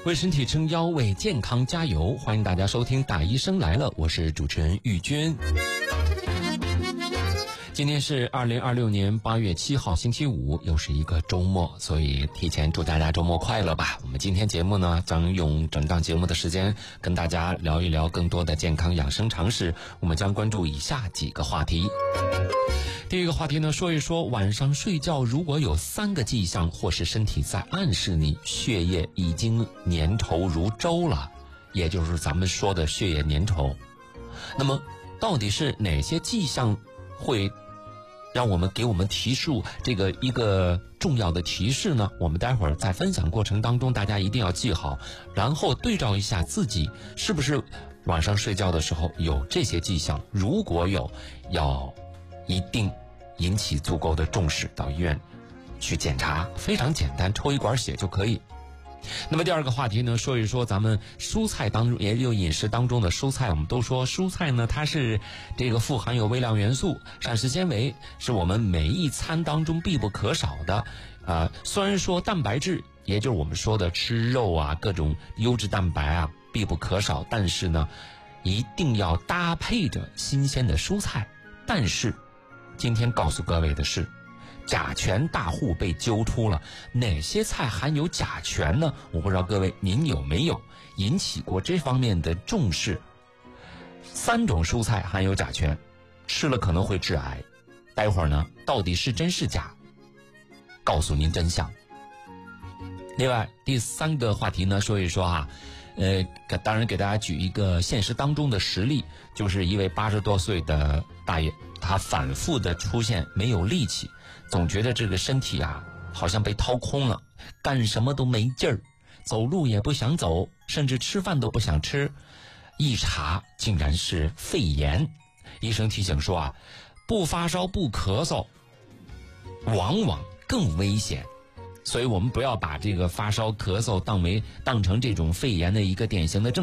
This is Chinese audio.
为身体撑腰，为健康加油。欢迎大家收听大医生来了，我是主持人玉娟。今天是2026年8月7号星期五，又是一个周末，所以提前祝大家周末快乐吧。我们今天节目呢，将用整档节目的时间跟大家聊一聊更多的健康养生常识。我们将关注以下几个话题。第一个话题呢，说一说晚上睡觉如果有3个迹象，或是身体在暗示你血液已经粘稠如粥了，也就是咱们说的血液粘稠。那么到底是哪些迹象会让给我们提示这个一个重要的提示呢？我们待会儿在分享过程当中，大家一定要记好，然后对照一下自己是不是晚上睡觉的时候有这些迹象，如果有，要一定引起足够的重视，到医院去检查，非常简单，抽一管血就可以。那么第二个话题呢，说一说咱们蔬菜当中，也有饮食当中的蔬菜。我们都说蔬菜呢，它是这个富含有微量元素、膳食纤维，是我们每一餐当中必不可少的。虽然说蛋白质，也就是我们说的吃肉啊，各种优质蛋白啊必不可少，但是呢，一定要搭配着新鲜的蔬菜。但是今天告诉各位的是，甲醛大户被揪出了，哪些菜含有甲醛呢？我不知道各位您有没有引起过这方面的重视。3种蔬菜含有甲醛，吃了可能会致癌。待会儿呢，到底是真是假，告诉您真相。另外第3个话题呢，说一说当然给大家举一个现实当中的实例，就是一位80多岁的大爷，他反复的出现没有力气，总觉得这个身体好像被掏空了，干什么都没劲儿，走路也不想走，甚至吃饭都不想吃。一查竟然是肺炎。医生提醒说不发烧不咳嗽往往更危险，所以我们不要把这个发烧咳嗽当成这种肺炎的一个典型的症状。